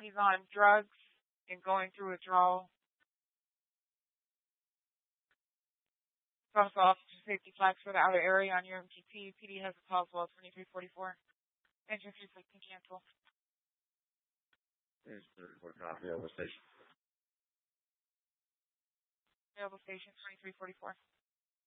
He's on drugs and going through withdrawal. Cross off safety flags for the outer area on your MGP. PD has a call as well, 2344. Engine 315 cancel. There's 34 copy of the station. Available station 2344.